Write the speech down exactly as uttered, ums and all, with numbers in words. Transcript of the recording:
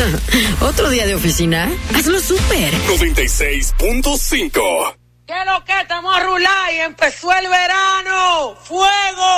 ¿Otro día de oficina? Hazlo súper. noventa y seis punto cinco. ¿Qué es lo que estamos a rular y empezó el verano? ¡Fuego!